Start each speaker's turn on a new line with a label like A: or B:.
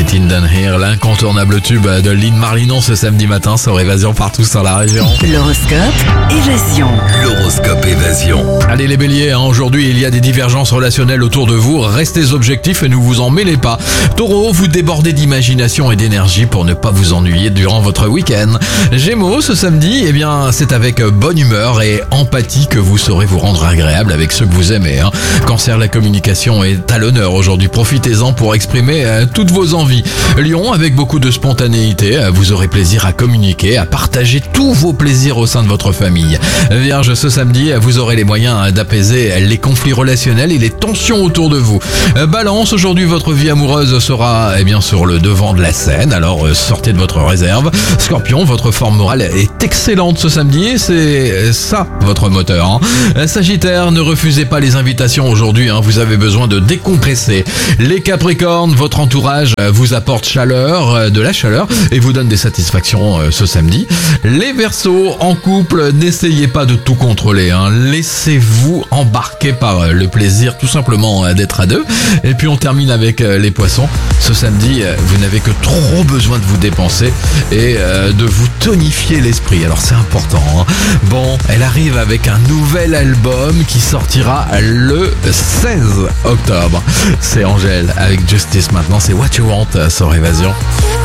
A: In Down Here, l'incontournable tube de Lynn Marlinon ce samedi matin sur Évasion partout sur la région.
B: L'horoscope Évasion.
C: L'horoscope Évasion.
A: Allez les béliers, aujourd'hui il y a des divergences relationnelles autour de vous, restez objectifs et ne vous en mêlez pas. Taureau, vous débordez d'imagination et d'énergie pour ne pas vous ennuyer durant votre week-end. Gémeaux, ce samedi, c'est avec bonne humeur et empathie que vous saurez vous rendre agréable avec ceux que vous aimez. Cancer, la communication est à l'honneur aujourd'hui, profitez-en pour exprimer toutes vos envies. Lion, avec beaucoup de spontanéité, vous aurez plaisir à communiquer, à partager tous vos plaisirs au sein de votre famille. Vierge, ce samedi, vous aurez les moyens d'apaiser les conflits relationnels et les tensions autour de vous. Balance, aujourd'hui votre vie amoureuse sera sur le devant de la scène, alors sortez de votre réserve. Scorpion, votre forme morale est excellente ce samedi, c'est ça votre moteur. Sagittaire, ne refusez pas les invitations aujourd'hui, vous avez besoin de décompresser. Les Capricornes, votre entourage vous apporte de la chaleur et vous donne des satisfactions ce samedi. Les Verseaux, en couple, n'essayez pas de tout contrôler, laissez-vous embarquer par le plaisir tout simplement d'être à deux. Et puis on termine avec les Poissons. Ce samedi, vous n'avez que trop besoin de vous dépenser et de vous tonifier l'esprit. Alors c'est important. Bon, elle arrive avec un nouvel album qui sortira le 16 octobre. C'est Angèle avec Justice maintenant, c'est What You Want sur Évasion.